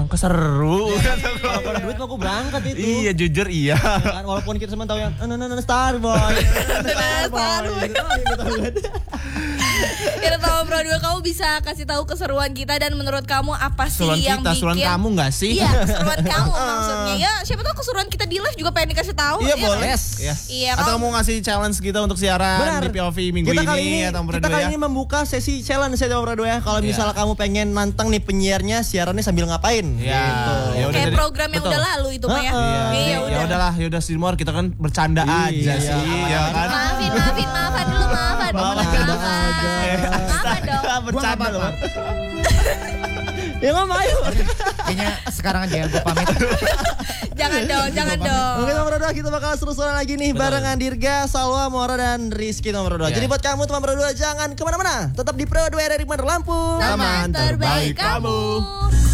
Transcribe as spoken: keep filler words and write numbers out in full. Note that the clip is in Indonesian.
keseru. Kalau ada duit mah gue berangkat itu. Iya jujur iya. Kan, walaupun kita semua tahu yang nah nah nah Starboy. Starboy. Kita tahu Bro dua, kamu bisa kasih tahu keseruan kita dan menurut kamu apa sih Keseruan yang kita, bikin keseruan kamu nggak sih? Iya, keseruan kamu maksudnya. Ya, siapa tahu keseruan kita di live juga pengen dikasih tahu. Iya ya boleh. kan? Yes. Iya, Atau kalau- mau ngasih challenge kita untuk siaran Benar. di P O V minggu kita ini, kali ini atau kita kali ya. ini membuka sesi challenge ya Bro dua ya. Kalau misalnya kamu pengen nantang nih penyiarnya siarannya sambil ngapain? Iya. Gitu. Ya udah, Kayak jadi- program yang betul. udah lalu itu mah ya. Heeh. Iya, Ya udah. udahlah, ya udah Simor, kita kan bercanda Iya, aja sih, ya kan? Maafin, maafin, maafan dulu, maafan. Maafan. Maafan. Maafan dong. Bercanda loh. Ya ngomong ayo. Kayaknya sekarang aja gue pamit. Jangan dong, jangan dong. Oke nomor dua kita bakal seru-seruan lagi nih barengan Dirga, Salwa, Mora dan Rizky nomor dua. Ya. Jadi buat kamu teman Pro dua jangan kemana-mana. Tetap di Pro dua dari Bandar Lampung. Teman terbaik kamu.